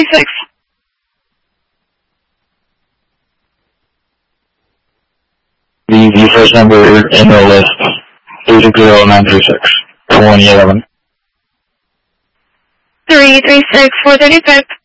336. The first number in the list, 360-936, 2011. 336, 435.